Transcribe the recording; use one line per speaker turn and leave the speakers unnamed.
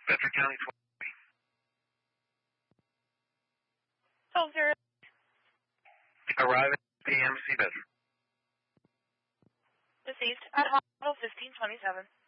Bedford County
12-0.
Arrive at PMC Bedford.
Deceased at hospital 1527.